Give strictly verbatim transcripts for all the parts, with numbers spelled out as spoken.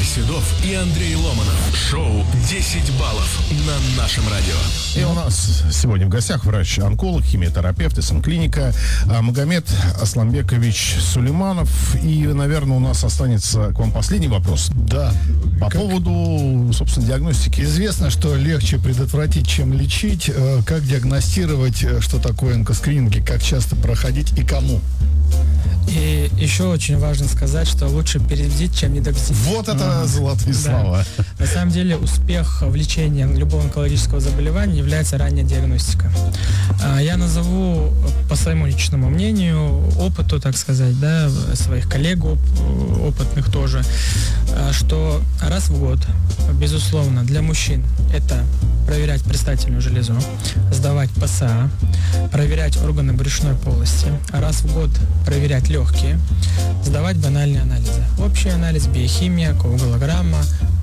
Седов и Андрей Ломанов. Шоу «десять баллов» на нашем радио. И у нас сегодня в гостях врач-онколог, химиотерапевт, СМ-клиника Магомед Асламбекович Сулейманов. И, наверное, у нас останется к вам последний вопрос. Да. По как... поводу, собственно, диагностики. Известно, что легче предотвратить, чем лечить. Как диагностировать, что такое онкоскрининг, как часто проходить и кому? И еще очень важно сказать, что лучше перебдить, чем не добдить. Вот это а, золотые да. слова. На самом деле успех в лечении любого онкологического заболевания является ранняя диагностика. Я назову по своему личному мнению, опыту, так сказать, да, своих коллег опытных тоже, что раз в год, безусловно, для мужчин это проверять предстательную железу, сдавать ПСА, проверять органы брюшной полости, раз в год проверять легкие, сдавать банальные анализы. Общий анализ, биохимия, коагулограмма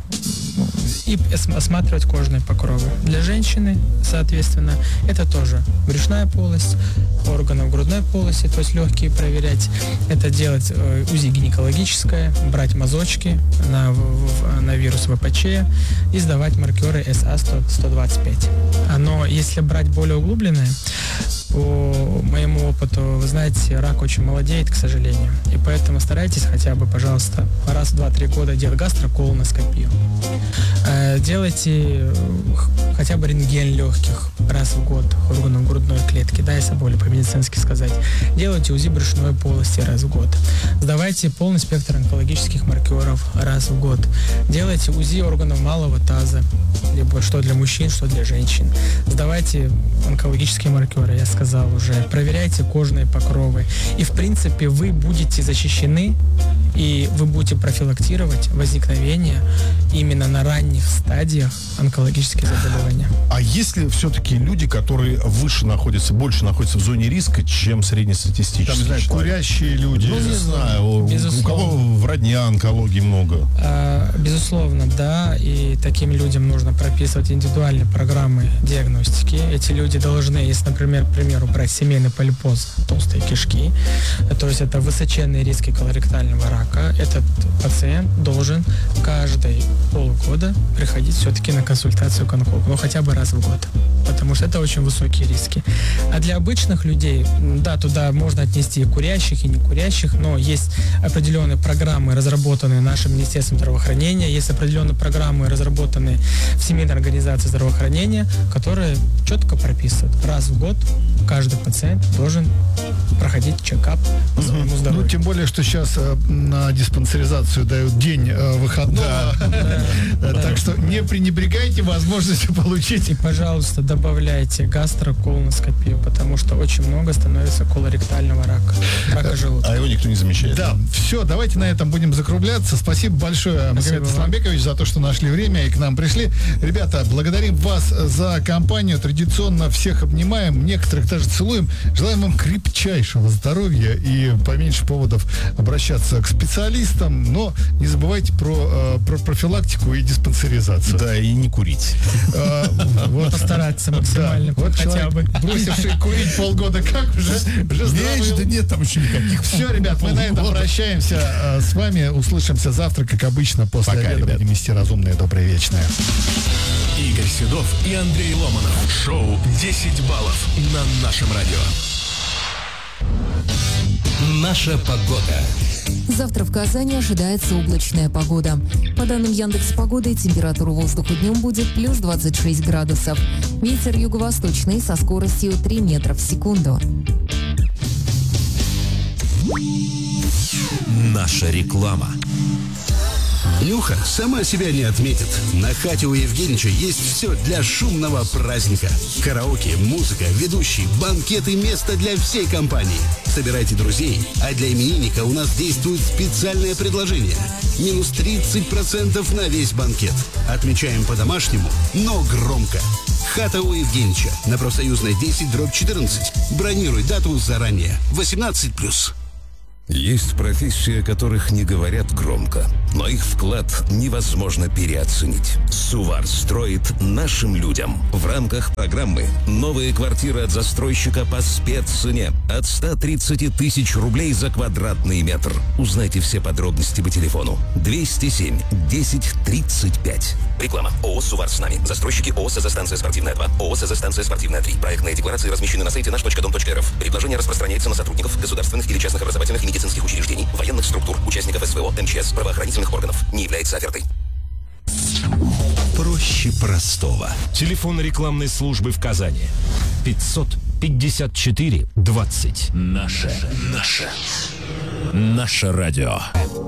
и осматривать кожные покровы. Для женщины, соответственно, это тоже брюшная полость, органы грудной полости, то есть легкие проверять. Это делать э, УЗИ гинекологическое, брать мазочки на, в, на вирус ВПЧ и сдавать маркеры эс а сто двадцать пять. Но если брать более углубленное, по моему опыту, вы знаете, рак очень молодеет, к сожалению. И поэтому старайтесь хотя бы, пожалуйста, раз в два-три года делать гастроколоноскопию. Делайте хотя бы рентген легких раз в год органов грудной клетки, да, если более по-медицински сказать. Делайте УЗИ брюшной полости раз в год. Сдавайте полный спектр онкологических маркеров раз в год. Делайте УЗИ органов малого таза, либо что для мужчин, что для женщин. Сдавайте онкологические маркеры, я сказал уже. Проверяйте кожные покровы. И, в принципе, вы будете защищены, и вы будете профилактировать возникновение именно на ранних стадиях онкологических заболеваний. А если все-таки люди, которые выше находятся, больше находятся в зоне риска, чем среднестатистический Там, не знаю, человек? Курящие люди. Ну, не знаю, безусловно. У кого в родне онкологии много? А, безусловно, да, и таким людям нужно прописывать индивидуальные программы диагностики. Эти люди должны, если, например, к примеру, брать семейный полипоз, толстые кишки, то есть это высоченные риски колоректального рака, этот пациент должен каждые полгода приходить все-таки на консультацию к онкологу, ну хотя бы раз в год, потому что это очень высокие риски. А для обычных людей, да, туда можно отнести и курящих, и не курящих, но есть определенные программы, разработанные нашим Министерством здравоохранения, есть определенные программы, разработанные в Всемирной организации здравоохранения, которые четко прописывают, раз в год каждый пациент должен проходить чекап по своему здоровью. Ну, тем более, что сейчас э, на диспансеризацию дают день э, выходного. Да. Да, да, так да. что не пренебрегайте возможностью получить. И, пожалуйста, добавляйте гастроколоноскопию, потому что очень много становится колоректального рака, рака желудка. А его никто не замечает. Да, все, давайте на этом будем закругляться. Спасибо большое, Магомед Асламбекович, за то, что нашли время и к нам пришли. Ребята, благодарим вас за компанию. Традиционно всех обнимаем, некоторых даже целуем. Желаем вам крепчайшего здоровья и поменьше поводов обращаться к специалистам, но не забывайте про, про профилактику и диспансеризацию. Да, и не курить. Постараться максимально, хотя бы. Бросивший курить полгода, как уже Да нет, там еще никаких. Все, ребят, мы на этом прощаемся с вами. Услышимся завтра, как обычно, после обеда. Будем вести разумное, доброе, вечное. Игорь Седов и Андрей Ломанов. Шоу «десять баллов» на нашем радио. Наша погода. Завтра в Казани ожидается облачная погода. По данным Яндекс.Погоды, температура воздуха днем будет плюс двадцать шесть градусов. Ветер юго-восточный со скоростью три метра в секунду. Наша реклама. Нюха сама себя не отметит. На хате у Евгеньевича есть все для шумного праздника. Караоке, музыка, ведущий, банкеты, место для всей компании. Собирайте друзей, а для именинника у нас действует специальное предложение. Минус тридцать процентов на весь банкет. Отмечаем по-домашнему, но громко. Хата у Евгеньевича на Профсоюзной десять дробь четырнадцать. Бронируй дату заранее. восемнадцать плюс. Есть профессии, о которых не говорят громко. но их вклад невозможно переоценить. Сувар строит нашим людям. В рамках программы новые квартиры от застройщика по спеццене от ста тридцати тысяч рублей за квадратный метр. Узнайте все подробности по телефону двести семь десять тридцать пять. Реклама. ООО «Сувар с нами». Застройщики ООО «СЗ-станция спортивная два», ООО «СЗ-станция спортивная три». Проектные декларации размещены на сайте наш точка дом точка эр эф. Предложение распространяется на сотрудников государственных или частных образовательных и медицинских учреждений, военных структур, участников СВО, МЧС, правоохранительных органов. Не является офертой. Проще простого. Телефон рекламной службы в Казани. пятьсот пятьдесят четыре двадцать. Наше. Наше. Наше радио.